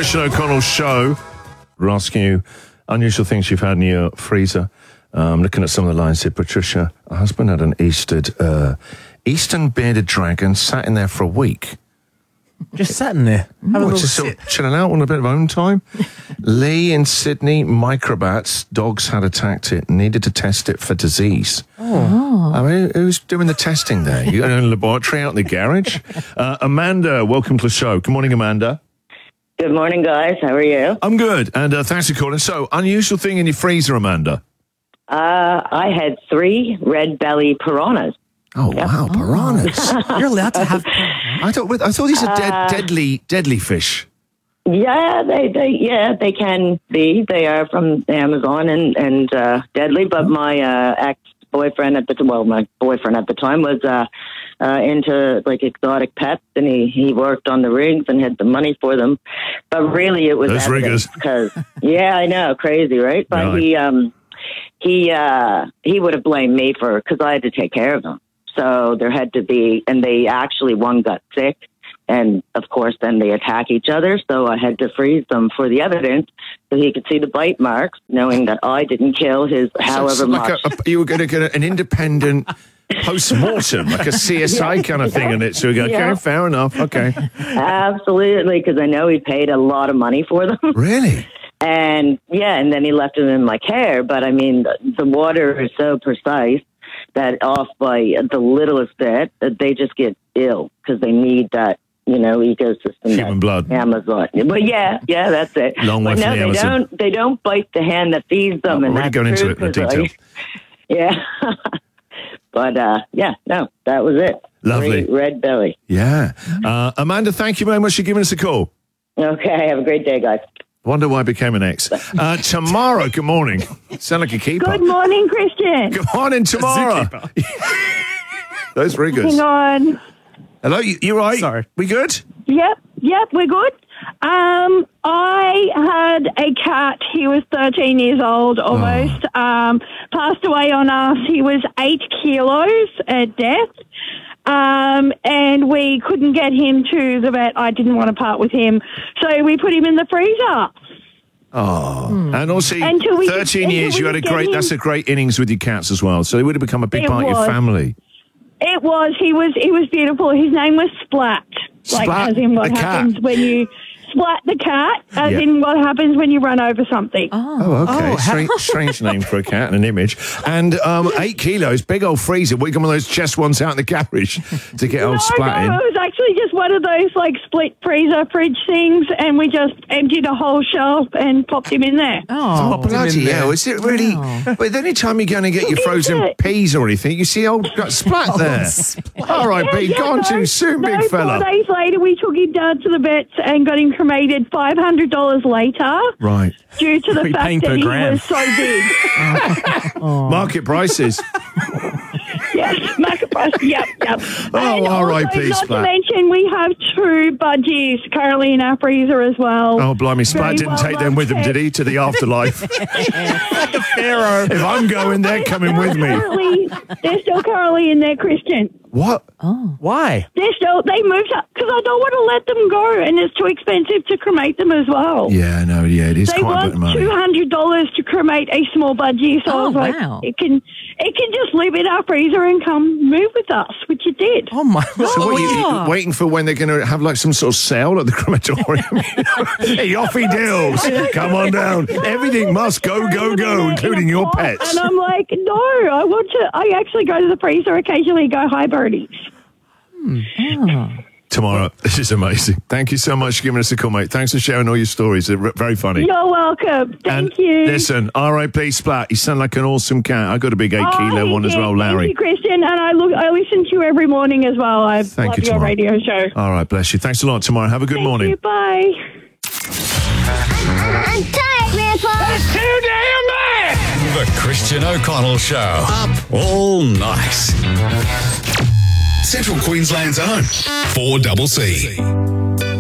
Christian O'Connell Show. We're asking you unusual things you've had in your freezer. Looking at some of the lines here. Patricia, her husband had an Eastern bearded dragon sat in there for a week. Just sat in there. Just sort of chilling out on a bit of own time. Lee in Sydney, microbats, dogs had attacked it, needed to test it for disease. Oh. I mean, who's doing the testing there? You got a laboratory out in the garage? Amanda, welcome to the show. Good morning, Amanda. Good morning, guys. How are you? I'm good, and thanks for calling. So, unusual thing in your freezer, Amanda? I had 3 red belly piranhas. Oh, wow, piranhas. You're allowed to have... I thought these are deadly fish. Yeah, they can be. They are from the Amazon and deadly. But my ex-boyfriend my boyfriend at the time was into like exotic pets, and he worked on the rigs and had the money for them. But really, it was those riggers. Because I know, crazy, right? But right. he would have blamed me because I had to take care of them. So there had to be, and they actually, one got sick, and of course then they attack each other. So I had to freeze them for the evidence so he could see the bite marks, knowing that I didn't kill his however much. You were going to get an independent post-mortem, like a CSI kind of thing in it. So we go, okay, fair enough, okay. Absolutely, because I know he paid a lot of money for them. Really? And then he left them in my care. But I mean, the water is so precise that off by the littlest bit, they just get ill because they need that, ecosystem. Human blood. Amazon. Well, yeah, that's it. Long way from the Amazon. They don't bite the hand that feeds them. We're really going into it in the detail. Yeah. But, that was it. Lovely. Great red belly. Yeah. Amanda, thank you very much for giving us a call. Okay, have a great day, guys. Wonder why I became an ex. Tamara, good morning. Sound like a keeper. Good morning, Christian. Good morning, Tamara. Those riggers. Hang on. Hello, you right? Sorry. We good? Yep, we're good. I had a cat. He was 13 years old, almost. Passed away on us. He was 8 kilos at death. And we couldn't get him to the vet. I didn't want to part with him. So we put him in the freezer. Oh. And also, 13 years, you had that's a great innings with your cats as well. So they would have become a big part of your family. It was. He was beautiful. His name was Splat. Splat? Like, as in what happens when you splat the cat, as in what happens when you run over something. Oh, okay. Strange name for a cat and an image. And 8 kilos, big old freezer. We got one of those chest ones out in the garage to get old Splat in. No, it was actually just one of those like split freezer fridge things, and we just emptied a whole shelf and popped him in there. Oh, bloody hell. Is it really? But any time you're going to get your frozen peas or anything, you see old Splat there. All right, B, gone too soon, big fella. 4 days later, we took him down to the vets and got him cremated $500 later. Right. Due to the fact that he was so big. Market prices. Yes, market price. Yep. Oh, R.I.P. Not Splat. to mention, we have 2 budgies currently in our freezer as well. Oh, blimey. Splat didn't take them with him, did he, to the afterlife? Like a pharaoh. If I'm going, they're coming with me. They're still currently in there, Christian. What? Oh. Why? They moved up because I don't want to let them go, and it's too expensive to cremate them as well. Yeah, no, it is quite a bit of money. They want $200 to cremate a small budgie, so I was like, it can just live in our freezer and come move with us, which it did. Oh my! So what, you waiting for when they're going to have like some sort of sale at the crematorium? Hey, offy deals, come on down. Everything must go, including your pets. And I'm like, no, I actually go to the freezer occasionally, go, hi, birdies. Tamara, this is amazing. Thank you so much for giving us a call, mate. Thanks for sharing all your stories. They're very funny. You're welcome. Thank you. Listen, R.I.P. Splat. You sound like an awesome cat. I got a big 8-kilo one as well, Larry. Thank you, Christian. And I listen to you every morning as well. I love your radio show. All right, bless you. Thanks a lot, Tamara. Have a good morning. Thank you. Bye. I'm tired, Grandpa. That's too damn bad. The Christian O'Connell Show. Up all night. Central Queensland's own 4CC.